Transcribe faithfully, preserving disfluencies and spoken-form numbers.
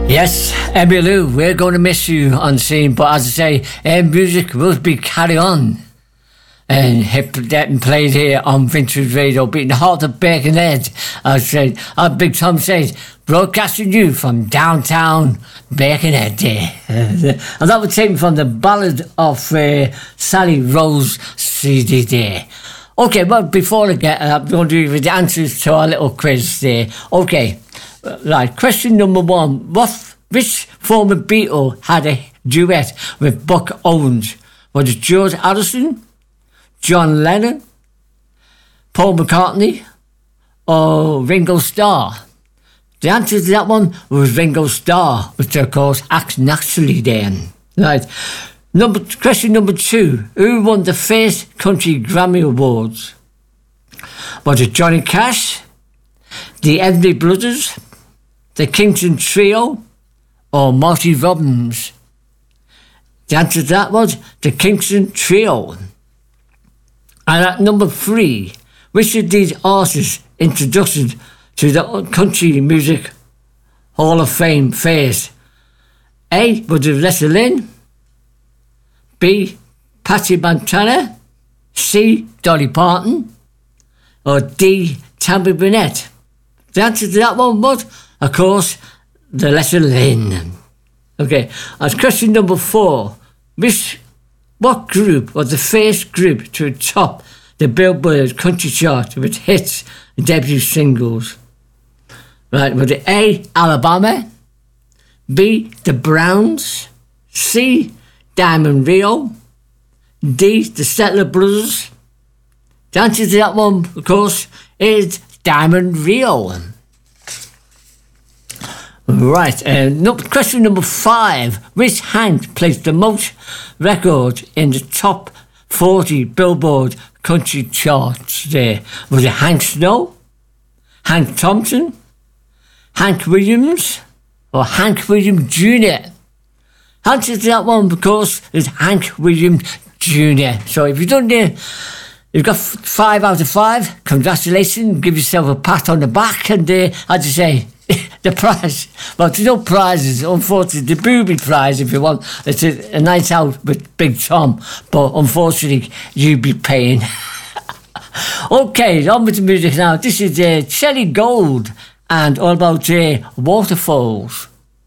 Yes, Emmylou, we're going to miss you on scene, but as I say, uh, music will be carry on. And hip getting played here on Vintage Radio, beating the heart of Birkenhead. As I said, as Big Tom says, broadcasting you from downtown Birkenhead there. And that was taken from the Ballad of uh, Sally Rose C D there. Okay, well, before I get, I'm going to give you the answers to our little quiz there. Okay. Right, question number one. What, which former Beatle had a duet with Buck Owens? Was it George Harrison, John Lennon, Paul McCartney, or Ringo Starr? The answer to that one was Ringo Starr, which of course acts naturally then. Right, number, question number two. Who won the first Country Grammy Awards? Was it Johnny Cash, the Everly Brothers, the Kingston Trio, or Marty Robbins? The answer to that was the Kingston Trio. And at number three, which of these artists introduced to the Country Music Hall of Fame first? A, was it Lester Lynn? B, Patsy Montana? C, Dolly Parton? Or D, Tammy Wynette? The answer to that one was, of course, the Lester Lynn. Okay, as question number four, which, what group was the first group to top the Billboard Country Chart with hits and debut singles? Right, was it A, Alabama, B, the Browns, C, Diamond Rio, D, the Settler Brothers? The answer to that one, of course, is Diamond Rio. Right, uh, no, question number five. Which hand placed the most records in the top forty Billboard Country Charts there? Was it Hank Snow, Hank Thompson, Hank Williams, or Hank Williams Junior? Answer to that one, of course, is Hank Williams Junior So if you've done the You've got five out of five. Congratulations. Give yourself a pat on the back. And, uh, as you say, the prize. Well, there's no prizes. Unfortunately, the booby prize, if you want. It's a, a night out with Big Tom. But unfortunately, you'll be paying. Okay, on with the music now. This is uh, Shelley Gold and all about uh, waterfalls.